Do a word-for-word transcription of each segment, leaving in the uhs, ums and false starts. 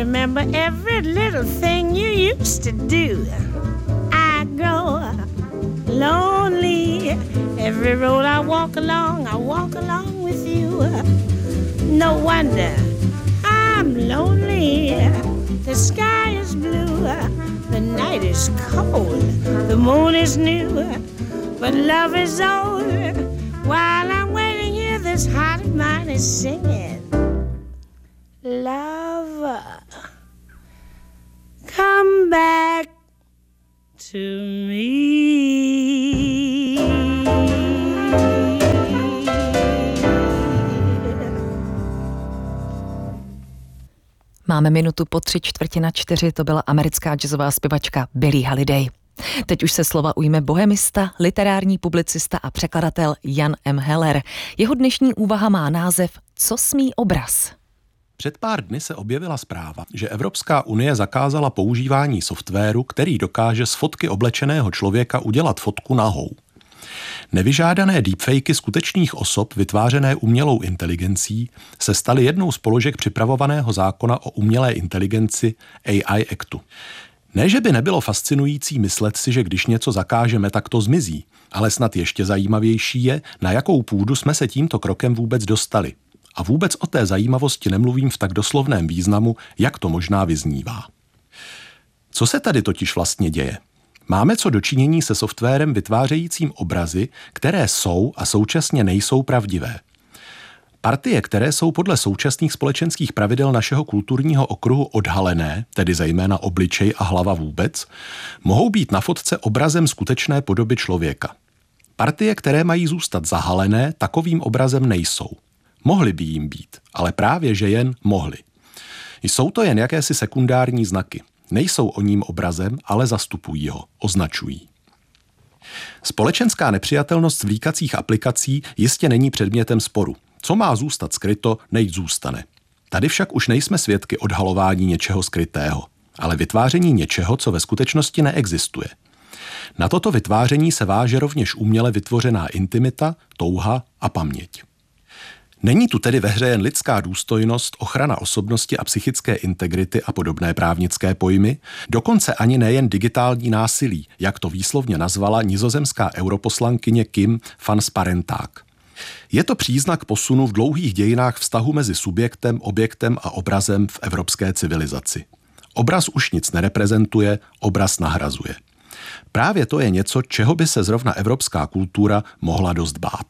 remember every little thing you used to do. I grow lonely. Every road I walk along, I walk along with you. No wonder I'm lonely. The sky is blue. The night is cold. The moon is new. But love is old. While I'm waiting here, this heart of mine is singing. Love, come back to me. Máme minutu po tři čtvrtě na čtyři, to byla americká jazzová zpěvačka Billie Holiday. Teď už se slova ujme bohemista, literární publicista a překladatel Jan M. Heller. Jeho dnešní úvaha má název Co smí obraz? Před pár dny se objevila zpráva, že Evropská unie zakázala používání softwaru, který dokáže z fotky oblečeného člověka udělat fotku nahou. Nevyžádané deepfakey skutečných osob vytvářené umělou inteligencí se staly jednou z položek připravovaného zákona o umělé inteligenci A I Actu. Ne, že by nebylo fascinující myslet si, že když něco zakážeme, tak to zmizí, ale snad ještě zajímavější je, na jakou půdu jsme se tímto krokem vůbec dostali. A vůbec o té zajímavosti nemluvím v tak doslovném významu, jak to možná vyznívá. Co se tady totiž vlastně děje? Máme co dočinění se softwarem vytvářejícím obrazy, které jsou a současně nejsou pravdivé. Partie, které jsou podle současných společenských pravidel našeho kulturního okruhu odhalené, tedy zejména obličej a hlava vůbec, mohou být na fotce obrazem skutečné podoby člověka. Partie, které mají zůstat zahalené, takovým obrazem nejsou. Mohly by jim být, ale právě že jen mohly. Jsou to jen jakési sekundární znaky. Nejsou o ním obrazem, ale zastupují ho, označují. Společenská nepřijatelnost vlíkacích aplikací jistě není předmětem sporu. Co má zůstat skryto, nechť zůstane. Tady však už nejsme svědky odhalování něčeho skrytého, ale vytváření něčeho, co ve skutečnosti neexistuje. Na toto vytváření se váže rovněž uměle vytvořená intimita, touha a paměť. Není tu tedy ve hře jen lidská důstojnost, ochrana osobnosti a psychické integrity a podobné právnické pojmy, dokonce ani nejen digitální násilí, jak to výslovně nazvala nizozemská europoslankyně Kim van Sparentak. Je to příznak posunu v dlouhých dějinách vztahu mezi subjektem, objektem a obrazem v evropské civilizaci. Obraz už nic nereprezentuje, obraz nahrazuje. Právě to je něco, čeho by se zrovna evropská kultura mohla dost bát.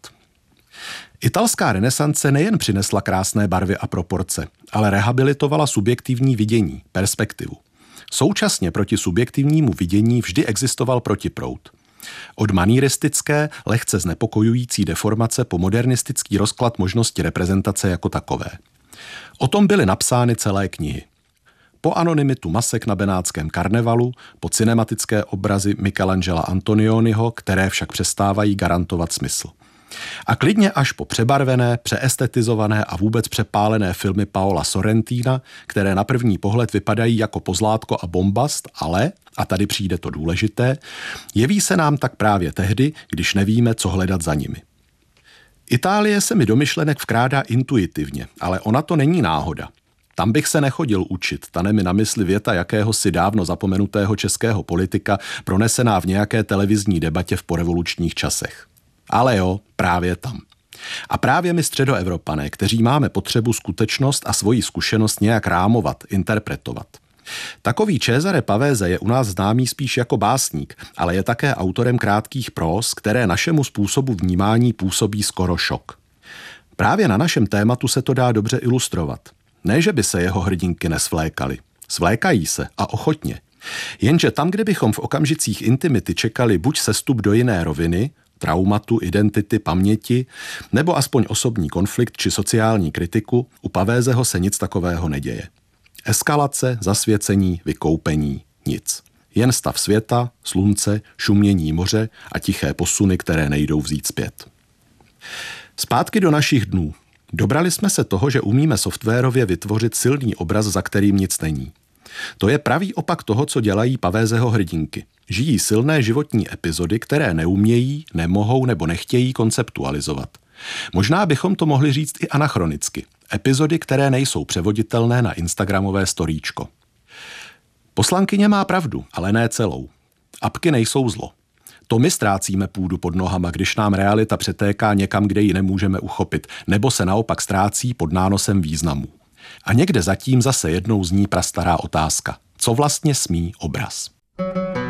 Italská renesance nejen přinesla krásné barvy a proporce, ale rehabilitovala subjektivní vidění, perspektivu. Současně proti subjektivnímu vidění vždy existoval protiproud. Od manieristické, lehce znepokojující deformace po modernistický rozklad možnosti reprezentace jako takové. O tom byly napsány celé knihy. Po anonymitu masek na benátském karnevalu, po cinematické obrazy Michelangela Antonioniho, které však přestávají garantovat smysl. A klidně až po přebarvené, přeestetizované a vůbec přepálené filmy Paola Sorrentina, které na první pohled vypadají jako pozlátko a bombast, ale, a tady přijde to důležité, jeví se nám tak právě tehdy, když nevíme, co hledat za nimi. Itálie se mi do myšlenek vkrádá intuitivně, ale ona to není náhoda. Tam bych se nechodil učit, tane mi na mysli věta jakéhosi dávno zapomenutého českého politika, pronesená v nějaké televizní debatě v porevolučních časech. Ale jo, právě tam. A právě my středoevropané, kteří máme potřebu skutečnost a svoji zkušenost nějak rámovat, interpretovat. Takový Cesare Pavese je u nás známý spíš jako básník, ale je také autorem krátkých próz, které našemu způsobu vnímání působí skoro šok. Právě na našem tématu se to dá dobře ilustrovat. Ne, že by se jeho hrdinky nesvlékaly. Svlékají se a ochotně. Jenže tam, kde bychom v okamžicích intimity čekali buď sestup do jiné roviny, traumatu, identity, paměti, nebo aspoň osobní konflikt či sociální kritiku, u Pavézeho se nic takového neděje. Eskalace, zasvěcení, vykoupení, nic. Jen stav světa, slunce, šumění moře a tiché posuny, které nejdou vzít zpět. Zpátky do našich dnů. Dobrali jsme se toho, že umíme softwarově vytvořit silný obraz, za kterým nic není. To je pravý opak toho, co dělají Pavézeho hrdinky. Žijí silné životní epizody, které neumějí, nemohou nebo nechtějí konceptualizovat. Možná bychom to mohli říct i anachronicky. Epizody, které nejsou převoditelné na instagramové storíčko. Poslankyně má pravdu, ale ne celou. Apky nejsou zlo. To my ztrácíme půdu pod nohama, když nám realita přetéká někam, kde ji nemůžeme uchopit, nebo se naopak ztrácí pod nánosem významů. A někde zatím zase jednou zní prastará otázka. Co vlastně smí obraz?